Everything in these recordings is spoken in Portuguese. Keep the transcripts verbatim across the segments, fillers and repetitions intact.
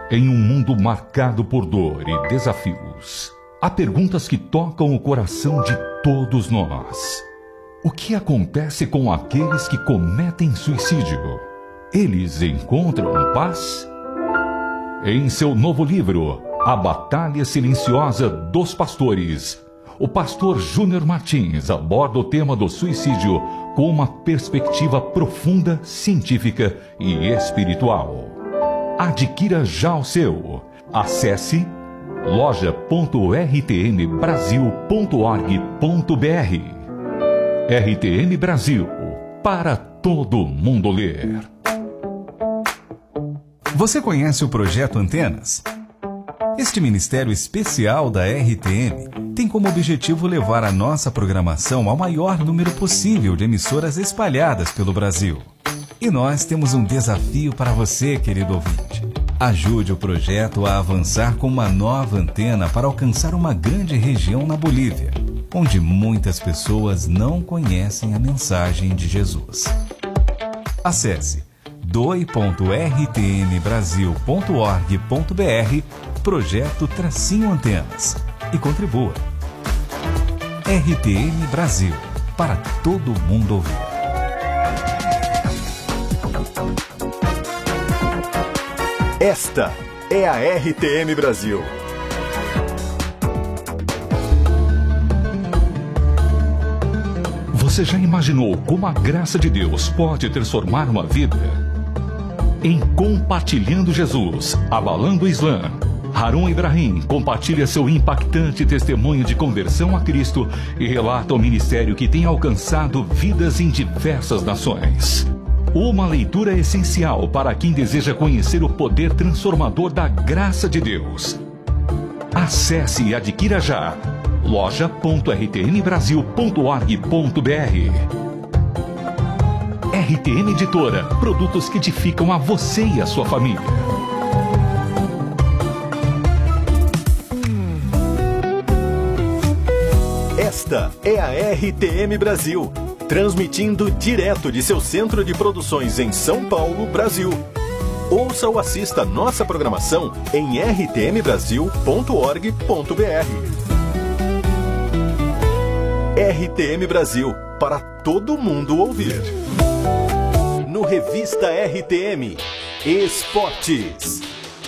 Em um mundo marcado por dor e desafios, há perguntas que tocam o coração de todos nós. O que acontece com aqueles que cometem suicídio? Eles encontram paz? Em seu novo livro, A Batalha Silenciosa dos Pastores, o pastor Júnior Martins aborda o tema do suicídio com uma perspectiva profunda, científica e espiritual. Adquira já o seu. Acesse loja ponto r t m brasil ponto org ponto b r. R T M Brasil, para todo mundo ler. Você conhece o Projeto Antenas? Este ministério especial da R T M tem como objetivo levar a nossa programação ao maior número possível de emissoras espalhadas pelo Brasil. E nós temos um desafio para você, querido ouvinte. Ajude o projeto a avançar com uma nova antena para alcançar uma grande região na Bolívia, onde muitas pessoas não conhecem a mensagem de Jesus. Acesse doe ponto r t m brasil ponto org ponto b r Projeto Tracinho Antenas e contribua. R T M Brasil, para todo mundo ouvir. Esta é a R T M Brasil. Você já imaginou como a graça de Deus pode transformar uma vida? Em Compartilhando Jesus, Abalando o Islã, Harun Ibrahim compartilha seu impactante testemunho de conversão a Cristo e relata o ministério que tem alcançado vidas em diversas nações. Uma leitura essencial para quem deseja conhecer o poder transformador da graça de Deus. Acesse e adquira já loja ponto r t m brasil ponto org ponto b r. R T M Editora, produtos que edificam a você e a sua família. Esta é a R T M Brasil, transmitindo direto de seu centro de produções em São Paulo, Brasil. Ouça ou assista nossa programação em r t m brasil ponto org ponto b r. R T M Brasil, para todo mundo ouvir. No Revista R T M, Esportes.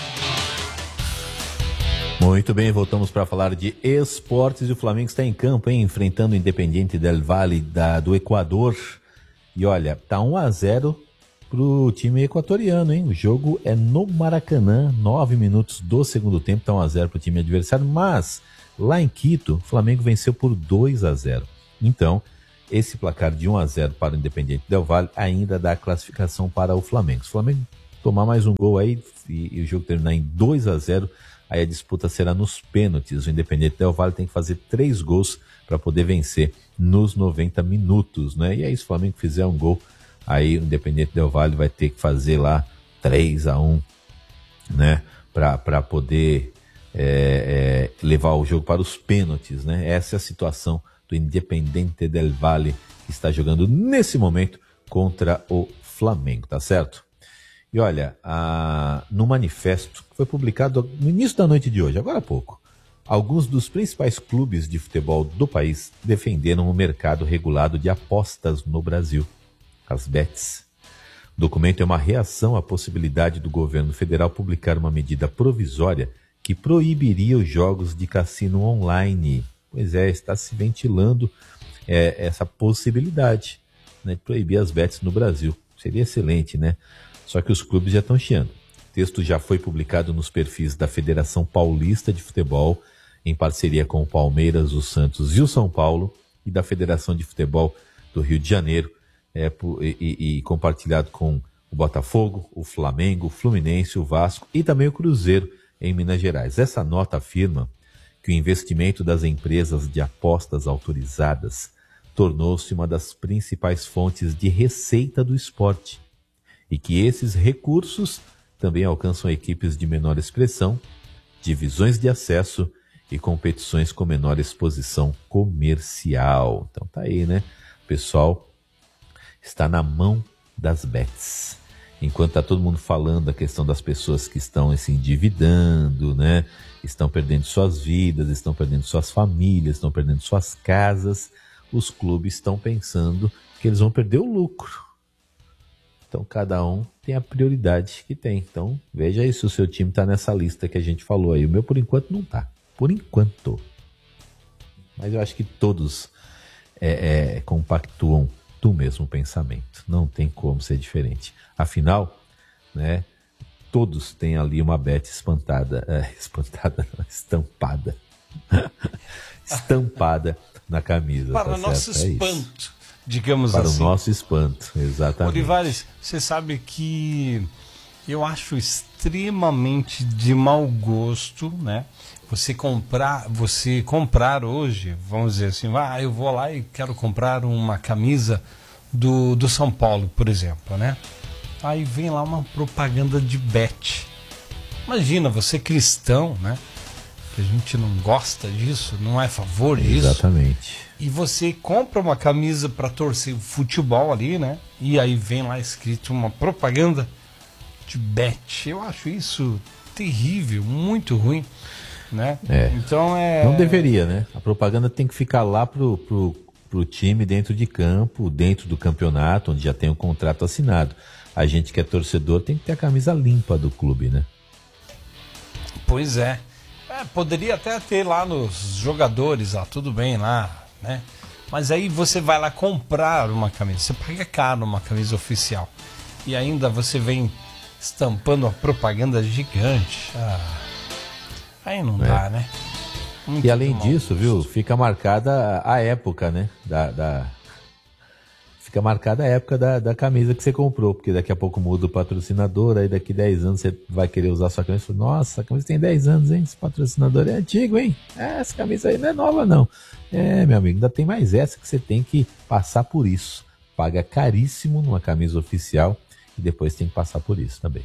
Muito bem, voltamos para falar de esportes e o Flamengo está em campo, hein, enfrentando o Independiente del Valle da, do Equador. E olha, tá um a zero pro time equatoriano, hein? O jogo é no Maracanã, nove minutos do segundo tempo, tá um a zero pro time adversário, mas lá em Quito, o Flamengo venceu por dois a zero. Então, esse placar de um a zero para o Independiente del Valle ainda dá classificação para o Flamengo. Se o Flamengo tomar mais um gol aí e, e o jogo terminar em dois a zero, aí a disputa será nos pênaltis. O Independiente del Valle tem que fazer três gols para poder vencer nos noventa minutos, né? E aí, se o Flamengo fizer um gol, aí o Independiente del Valle vai ter que fazer lá três a um, né? Para poder é, é, levar o jogo para os pênaltis, né? Essa é a situação do Independiente del Valle, que está jogando nesse momento contra o Flamengo, tá certo? E olha, a, no manifesto que foi publicado no início da noite de hoje, agora há pouco, alguns dos principais clubes de futebol do país defenderam o mercado regulado de apostas no Brasil, as bets. O documento é uma reação à possibilidade do governo federal publicar uma medida provisória que proibiria os jogos de cassino online. Pois é, está se ventilando é, essa possibilidade, né, de proibir as bets no Brasil. Seria excelente, né? Só que os clubes já estão chiando. O texto já foi publicado nos perfis da Federação Paulista de Futebol, em parceria com o Palmeiras, o Santos e o São Paulo, e da Federação de Futebol do Rio de Janeiro, é, e, e, e compartilhado com o Botafogo, o Flamengo, o Fluminense, o Vasco e também o Cruzeiro em Minas Gerais. Essa nota afirma que o investimento das empresas de apostas autorizadas tornou-se uma das principais fontes de receita do esporte e que esses recursos também alcançam equipes de menor expressão, divisões de acesso e competições com menor exposição comercial. Então tá aí, né? O pessoal está na mão das bets. enquanto está todo mundo falando da questão das pessoas que estão se endividando, né? Estão perdendo suas vidas, estão perdendo suas famílias, estão perdendo suas casas, os clubes estão pensando que eles vão perder o lucro. Então cada um tem a prioridade que tem. Então veja aí se o seu time está nessa lista que a gente falou aí. O meu por enquanto não está. Por enquanto. Mas eu acho que todos é, é, compactuam do mesmo pensamento. Não tem como ser diferente. Afinal, né, todos têm ali uma Bet espantada, é, espantada, não, estampada, estampada na camisa. Para tá o nosso certo? espanto, é digamos Para assim. Para o nosso espanto, exatamente. Olivares, você sabe que eu acho extremamente de mau gosto, né? Você comprar, você comprar hoje, vamos dizer assim, ah, eu vou lá e quero comprar uma camisa do, do São Paulo, por exemplo, né? Aí vem lá uma propaganda de bet. Imagina, você cristão, né? Que a gente não gosta disso, não é a favor disso. Exatamente. E você compra uma camisa para torcer futebol ali, né? E aí vem lá escrito uma propaganda de bet. Eu acho isso terrível, muito ruim, né? É. Então é... Não deveria, né? A propaganda tem que ficar lá pro, pro, pro time dentro de campo, dentro do campeonato, onde já tem um contrato assinado. A gente que é torcedor tem que ter a camisa limpa do clube, né? Pois é. É, poderia até ter lá nos jogadores, ah, tudo bem lá, né? Mas aí você vai lá comprar uma camisa, você paga caro uma camisa oficial. E ainda você vem estampando uma propaganda gigante. Ah, aí não é. dá, né? Muito e além mal. disso, viu, fica marcada a época, né? Da, da... Fica marcada a época da, da camisa que você comprou, porque daqui a pouco muda o patrocinador, aí daqui dez anos você vai querer usar sua camisa e fala, nossa, a camisa tem dez anos, hein? Esse patrocinador é antigo, hein? É, essa camisa aí não é nova, não. É, meu amigo, ainda tem mais essa que você tem que passar por isso. Paga caríssimo numa camisa oficial e depois tem que passar por isso também.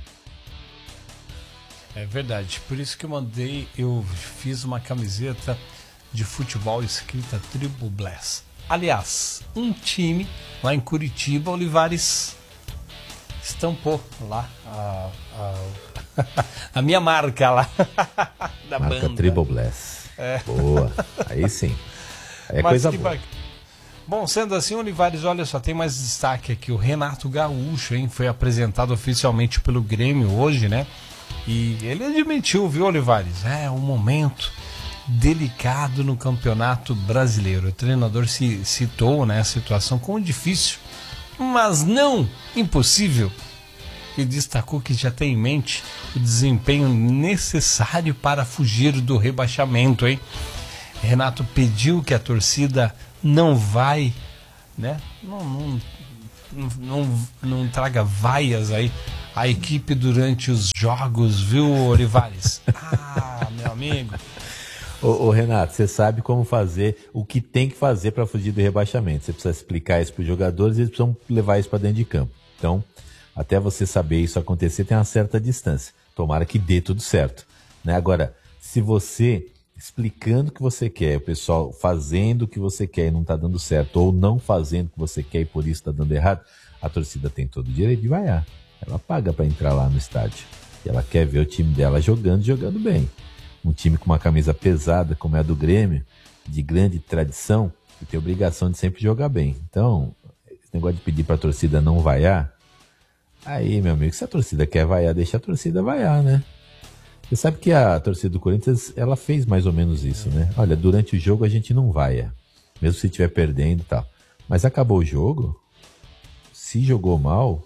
É verdade, por isso que eu mandei, eu fiz uma camiseta de futebol escrita Triple Bless. Aliás, um time lá em Curitiba, Olivares estampou lá a, a, a minha marca lá da marca banda. Triple Bless. É. Boa, aí sim. Aí é Mas coisa que boa. ba... Bom, sendo assim, Olivares, olha só, tem mais destaque aqui. O Renato Gaúcho, hein, foi apresentado oficialmente pelo Grêmio hoje, né? E ele admitiu, viu, Olivares? É um momento delicado no Campeonato Brasileiro. O treinador se citou, né, a situação como difícil, mas não impossível. E destacou que já tem em mente o desempenho necessário para fugir do rebaixamento, hein? Renato pediu que a torcida não vai, né? Não, não, não, não, não traga vaias aí à equipe durante os jogos, viu, Olivares? Ah, meu amigo. Ô, ô Renato, você sabe como fazer, o que tem que fazer para fugir do rebaixamento. Você precisa explicar isso para os jogadores e eles precisam levar isso para dentro de campo. Então, até você saber isso acontecer, tem uma certa distância. Tomara que dê tudo certo, né? Agora, se você explicando o que você quer, o pessoal fazendo o que você quer e não está dando certo, ou não fazendo o que você quer e por isso está dando errado, a torcida tem todo o direito de vaiar. Ela paga para entrar lá no estádio. E ela quer ver o time dela jogando e jogando bem. Um time com uma camisa pesada, como é a do Grêmio, de grande tradição, e tem obrigação de sempre jogar bem. Então, esse negócio de pedir para a torcida não vaiar, aí, meu amigo, se a torcida quer vaiar, deixa a torcida vaiar, né? Você sabe que a torcida do Corinthians, ela fez mais ou menos isso, né? Olha, durante o jogo a gente não vaia, mesmo se estiver perdendo e tal. Mas acabou o jogo, se jogou mal,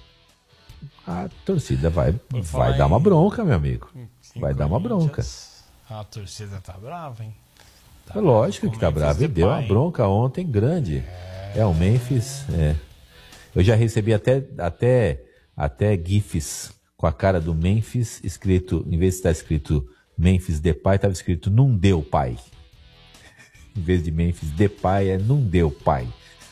a torcida vai, vai dar uma bronca, meu amigo. Vai dar uma bronca. A torcida tá brava, hein? Tá, é lógico que tá brava. E deu uma bronca ontem grande. É, é o Memphis. É. Eu já recebi até, até, até GIFs com a cara do Memphis escrito, em vez de estar escrito Memphis Depay, estava escrito não deu pai. Em vez de Memphis Depay, é não deu pai.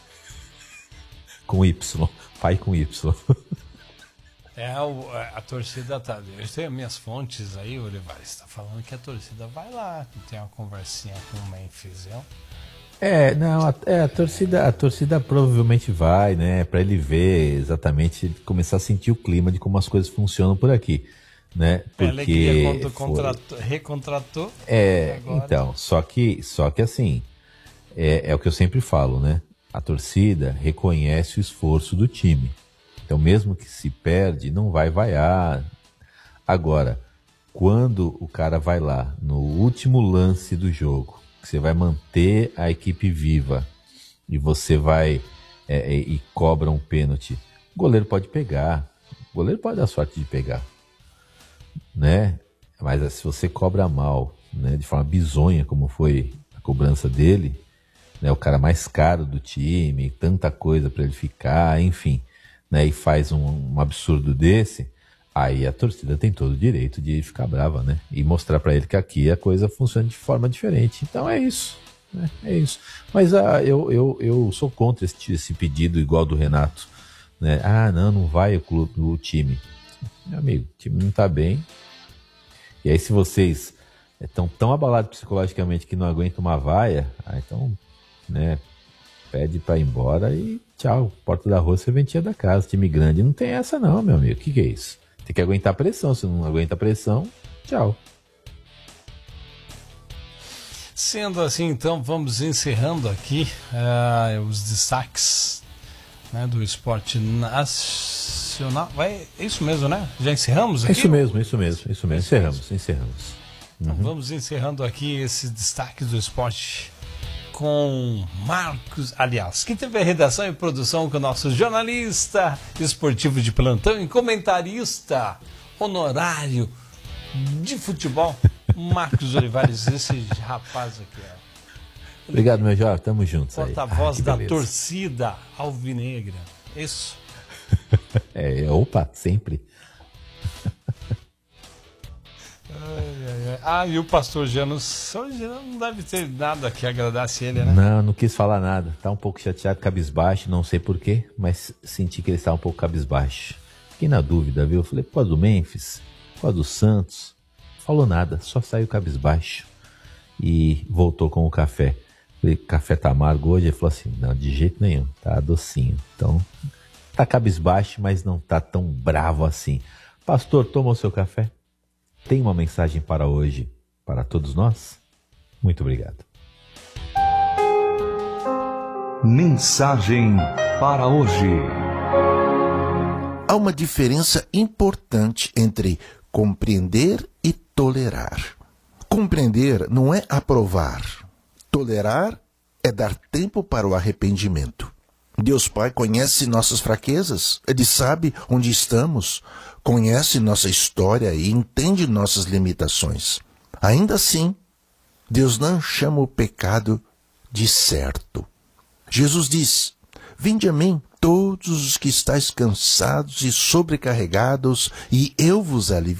Com Y. Pai com Y. É, o, a torcida tá... Eu tenho minhas fontes aí, o Olivares está falando que a torcida vai lá, que tem uma conversinha com o Memphis, viu? É, não, a, é, a torcida, a torcida provavelmente vai, né, para ele ver exatamente, começar a sentir o clima de como as coisas funcionam por aqui, né? Porque Alegria quando contratou, recontratou. É, agora. Então, só que, só que assim, é, é o que eu sempre falo, né? A torcida reconhece o esforço do time. Então, mesmo que se perde, não vai vaiar. Agora, quando o cara vai lá no último lance do jogo, que você vai manter a equipe viva e você vai é, e, e cobra um pênalti, o goleiro pode pegar, o goleiro pode dar sorte de pegar, né? Mas se você cobra mal, né, de forma bizonha, como foi a cobrança dele, né, o cara mais caro do time, tanta coisa para ele ficar, enfim, né, e faz um, um absurdo desse, aí a torcida tem todo o direito de ficar brava, né? E mostrar para ele que aqui a coisa funciona de forma diferente. Então é isso, né? É isso. Mas ah, eu, eu, eu sou contra esse, esse pedido igual do Renato, né? Ah, não, não vai o, clube, o time. Meu amigo, o time não tá bem. E aí se vocês estão tão abalados psicologicamente que não aguentam uma vaia, ah, então, né, pede para ir embora e tchau. Porta da rua, serventia da casa. Time grande não tem essa não, meu amigo. O que, que é isso? Tem que aguentar a pressão. Se não aguenta a pressão, tchau. Sendo assim, então, vamos encerrando aqui uh, os destaques, né, do esporte nacional. Vai, é isso mesmo, né? Já encerramos aqui? Isso mesmo, isso mesmo, isso mesmo. Encerramos, encerramos. Então, uhum. Vamos encerrando aqui esses destaques do esporte com Marcos, aliás, que teve a redação e produção com o nosso jornalista esportivo de plantão e comentarista honorário de futebol, Marcos Olivares, esse rapaz aqui. Ó. Obrigado, meu Jorge, tamo juntos aí. Porta-voz ah, da beleza. torcida alvinegra. Isso. É, opa, sempre. Ai, ai, ai. Ah, e o pastor Janus hoje não deve ter nada que agradasse ele, né? Não, não quis falar nada. Tá um pouco chateado, cabisbaixo, não sei porquê, mas senti que ele está um pouco cabisbaixo. Fiquei na dúvida, viu? Eu falei, pô, do Memphis, pô, do Santos. Falou nada, só saiu cabisbaixo. E voltou com o café. Falei, café tá amargo hoje? Ele falou assim, não, de jeito nenhum, tá docinho. Então, tá cabisbaixo, mas não tá tão bravo assim. Pastor, toma o seu café? Tem uma mensagem para hoje, para todos nós? Muito obrigado. Mensagem para hoje. Há uma diferença importante entre compreender e tolerar. Compreender não é aprovar. Tolerar é dar tempo para o arrependimento. Deus Pai conhece nossas fraquezas, Ele sabe onde estamos, conhece nossa história e entende nossas limitações. Ainda assim, Deus não chama o pecado de certo. Jesus diz, vinde a mim todos os que estáis cansados e sobrecarregados, e eu vos aliviarei.